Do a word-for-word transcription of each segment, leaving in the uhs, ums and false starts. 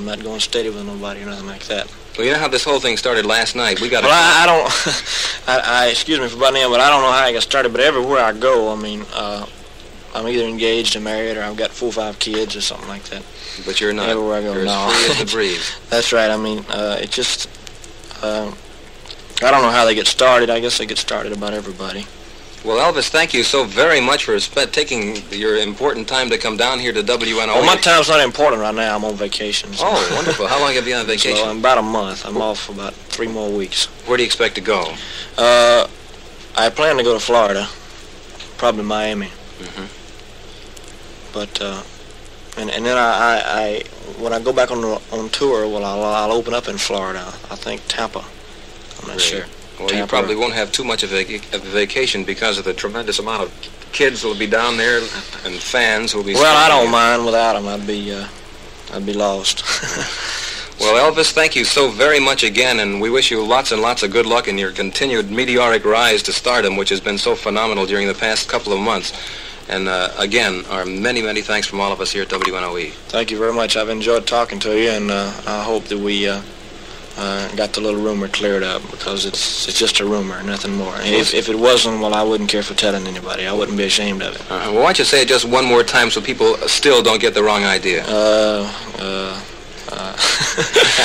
I'm not going steady with nobody or nothing like that. Well, you know how this whole thing started last night. We got. Well, I, I don't. I, I excuse me for butting in, but I don't know how I got started. But everywhere I go, I mean, uh, I'm either engaged or married, or I've got four or five kids or something like that. But you're not. Everywhere I go, you're no. as free as the breeze. That's right. I mean, uh, it just. Uh, I don't know how they get started. I guess they get started about everybody. Well, Elvis, thank you so very much for sp- taking your important time to come down here to W N O. Well, my time's not important right now. I'm on vacation. So. Oh, wonderful. How long have you been on vacation? So, I'm about a month. I'm off for about three more weeks. Where do you expect to go? Uh, I plan to go to Florida, probably Miami. Mm-hmm. But, uh, and, and then I, I, I, when I go back on on tour, well, I'll, I'll open up in Florida. I think Tampa. I'm not Great. sure. Well, Tampa. You probably won't have too much of a, of a vacation because of the tremendous amount of kids that will be down there and fans who will be... Well, I don't mind without them. I'd be, uh, I'd be lost. Well, Elvis, thank you so very much again, and we wish you lots and lots of good luck in your continued meteoric rise to stardom, which has been so phenomenal during the past couple of months. And uh, again, our many, many thanks from all of us here at W N O E. Thank you very much. I've enjoyed talking to you, and uh, I hope that we... Uh, Uh, got the little rumor cleared up, because it's it's just a rumor, nothing more. If, if it wasn't, well, I wouldn't care for telling anybody. I wouldn't be ashamed of it. Uh, well, why don't you say it just one more time so people still don't get the wrong idea? Uh, uh, uh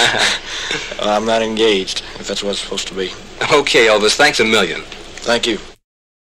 I'm not engaged, if that's what it's supposed to be. Okay, Elvis, thanks a million. Thank you.